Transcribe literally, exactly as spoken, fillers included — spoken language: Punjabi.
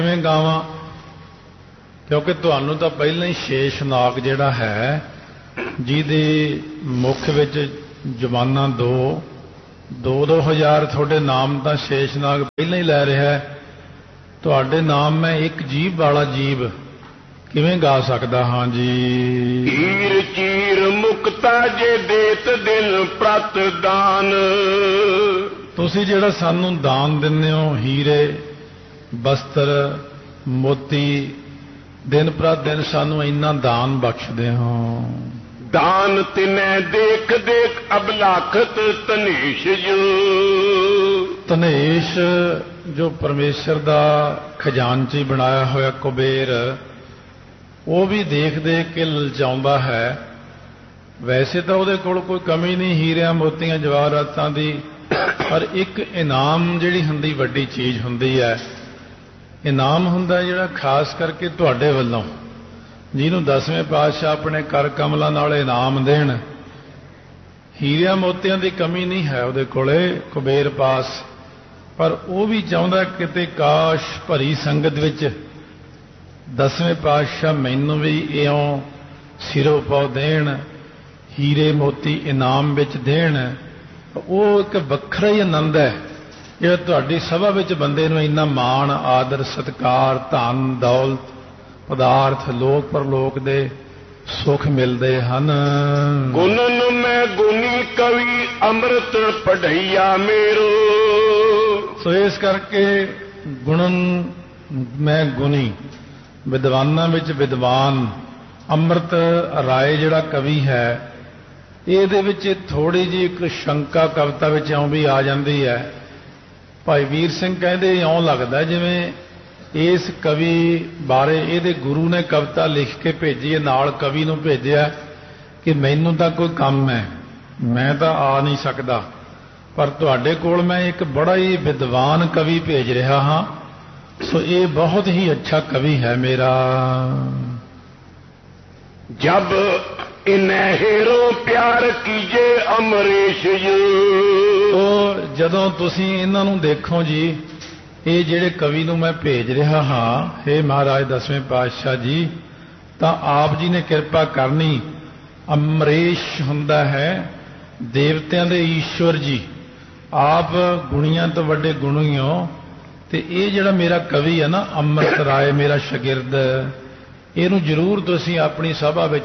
ਕਿਵੇਂ ਗਾਵਾਂ, ਕਿਉਂਕਿ ਤੁਹਾਨੂੰ ਤਾਂ ਪਹਿਲਾਂ ਹੀ ਸ਼ੇਸ਼ਨਾਗ ਜਿਹੜਾ ਹੈ ਜਿਹਦੇ ਮੁੱਖ ਵਿੱਚ ਜ਼ਬਾਨਾਂ ਦੋ ਦੋ ਦੋ ਹਜ਼ਾਰ ਤੁਹਾਡੇ ਨਾਮ ਤਾਂ ਸ਼ੇਸ਼ਨਾਗ ਪਹਿਲਾਂ ਹੀ ਲੈ ਰਿਹਾ ਹੈ। ਤੁਹਾਡੇ ਨਾਮ ਮੈਂ ਇੱਕ ਜੀਭ ਵਾਲਾ ਜੀਵ ਕਿਵੇਂ ਗਾ ਸਕਦਾ ਹਾਂ ਜੀ। ਹੀਰ ਚੀਰ ਮੁਕਤਾ ਜੇ ਦੇਤ ਦਿਨ ਪ੍ਰਤ ਦਾਨ। ਤੁਸੀਂ ਜਿਹੜਾ ਸਾਨੂੰ ਦਾਨ ਦਿੰਦੇ ਹੋ, ਹੀਰੇ ਬਸਤਰ ਮੋਤੀ, ਦਿਨ ਪ੍ਰਤ ਦਿਨ ਸਾਨੂੰ ਇੰਨਾ ਦਾਨ ਬਖਸ਼ਦੇ ਹੋ। ਦਾਨ ਤਿਨੈ ਦੇਖ ਦੇਖ ਅਬਲਾਖਤ ਤਨੇਸ਼ ਜੋ। ਤਨੇਸ਼ ਜੋ ਪਰਮੇਸ਼ਰ ਦਾ ਖਜ਼ਾਨਚੀ ਬਣਾਇਆ ਹੋਇਆ ਕੁਬੇਰ, ਉਹ ਵੀ ਦੇਖ ਦੇਖ ਕੇ ਲਲਚਾਉਂਦਾ ਹੈ। ਵੈਸੇ ਤਾਂ ਉਹਦੇ ਕੋਲ ਕੋਈ ਕਮੀ ਨਹੀਂ ਹੀਰਿਆਂ ਮੋਤੀਆਂ ਜਵਾਹਰਾਤਾਂ ਦੀ, ਪਰ ਇੱਕ ਇਨਾਮ ਜਿਹੜੀ ਹੁੰਦੀ ਵੱਡੀ ਚੀਜ਼ ਹੁੰਦੀ ਹੈ। ਇਨਾਮ ਹੁੰਦਾ ਜਿਹੜਾ ਖਾਸ ਕਰਕੇ ਤੁਹਾਡੇ ਵੱਲੋਂ, ਜਿਹਨੂੰ ਦਸਵੇਂ ਪਾਤਸ਼ਾਹ ਆਪਣੇ ਕਰ ਕਮਲਾਂ ਨਾਲ ਇਨਾਮ ਦੇਣ। ਹੀਰਿਆਂ ਮੋਤੀਆਂ ਦੀ ਕਮੀ ਨਹੀਂ ਹੈ ਉਹਦੇ ਕੋਲੇ ਕੁਬੇਰ ਪਾਸ, ਪਰ ਉਹ ਵੀ ਚਾਹੁੰਦਾ ਕਿਤੇ ਕਾਸ਼ ਭਰੀ ਸੰਗਤ ਵਿੱਚ ਦਸਵੇਂ ਪਾਤਸ਼ਾਹ ਮੈਨੂੰ ਵੀ ਇਉਂ ਸਿਰੋਂ ਪਾਉ ਦੇਣ, ਹੀਰੇ ਮੋਤੀ ਇਨਾਮ ਵਿੱਚ ਦੇਣ। ਉਹ ਇੱਕ ਵੱਖਰਾ ਹੀ ਆਨੰਦ ਹੈ ਜਿਹੜਾ ਤੁਹਾਡੀ ਸਭਾ ਵਿੱਚ ਬੰਦੇ ਨੂੰ ਇੰਨਾ ਮਾਣ ਆਦਰ ਸਤਿਕਾਰ ਧਨ ਦੌਲਤ ਪਦਾਰਥ ਲੋਕ ਪਰਲੋਕ ਦੇ ਸੁੱਖ ਮਿਲਦੇ ਹਨ। ਗੁਣਨ ਮੈਂ ਗੁਣੀ ਕਵੀ ਅੰਮ੍ਰਿਤ ਪੜ੍ਹਈਆ ਮੇਰੋ। ਸੋ ਇਸ ਕਰਕੇ ਗੁਣਨ ਮੈਂ ਗੁਣੀ, ਵਿਦਵਾਨਾਂ ਵਿੱਚ ਵਿਦਵਾਨ, ਅੰਮ੍ਰਿਤ ਰਾਏ ਜਿਹੜਾ ਕਵੀ ਹੈ, ਇਹਦੇ ਵਿੱਚ ਥੋੜੀ ਜਿਹੀ ਇੱਕ ਸ਼ੰਕਾ ਕਵਿਤਾ ਵਿੱਚ ਇਉਂ ਵੀ ਆ ਜਾਂਦੀ ਹੈ। ਭਾਈ ਵੀਰ ਸਿੰਘ ਕਹਿੰਦੇ ਇਉਂ ਲੱਗਦਾ ਜਿਵੇਂ ਇਸ ਕਵੀ ਬਾਰੇ ਇਹਦੇ ਗੁਰੂ ਨੇ ਕਵਿਤਾ ਲਿਖ ਕੇ ਭੇਜੀ ਹੈ, ਨਾਲ ਕਵੀ ਨੂੰ ਭੇਜਿਆ ਕਿ ਮੈਨੂੰ ਤਾਂ ਕੋਈ ਕੰਮ ਹੈ, ਮੈਂ ਤਾਂ ਆ ਨਹੀਂ ਸਕਦਾ, ਪਰ ਤੁਹਾਡੇ ਕੋਲ ਮੈਂ ਇੱਕ ਬੜਾ ਹੀ ਵਿਦਵਾਨ ਕਵੀ ਭੇਜ ਰਿਹਾ ਹਾਂ। ਸੋ ਇਹ ਬਹੁਤ ਹੀ ਅੱਛਾ ਕਵੀ ਹੈ ਮੇਰਾ। ਜਬ ਇਨੈ ਹੇਰੋ ਪਿਆਰ ਕੀਜੇ ਅਮਰੇਸ਼ ਜੀ। ਉਹ ਜਦੋਂ ਤੁਸੀਂ ਇਹਨਾਂ ਨੂੰ ਦੇਖੋ ਜੀ, ਇਹ ਜਿਹੜੇ ਕਵੀ ਨੂੰ ਮੈਂ ਭੇਜ ਰਿਹਾ ਹਾਂ, ਹੇ ਮਹਾਰਾਜ ਦਸਵੇਂ ਪਾਤਸ਼ਾਹ ਜੀ, ਤਾਂ ਆਪ ਜੀ ਨੇ ਕਿਰਪਾ ਕਰਨੀ। ਅਮਰੇਸ਼ ਹੁੰਦਾ ਹੈ ਦੇਵਤਿਆਂ ਦੇ ਈਸ਼ਵਰ ਜੀ, ਆਪ ਗੁਣੀਆਂ ਤੋਂ ਵੱਡੇ ਗੁਣੀ ਹੋ। ਤੇ ਇਹ ਜਿਹੜਾ ਮੇਰਾ ਕਵੀ ਹੈ ਨਾ ਅੰਮ੍ਰਿਤ ਰਾਏ, ਮੇਰਾ ਸ਼ਾਗਿਰਦ, ਇਹਨੂੰ ਜ਼ਰੂਰ ਤੁਸੀਂ ਆਪਣੀ ਸਭਾ ਵਿੱਚ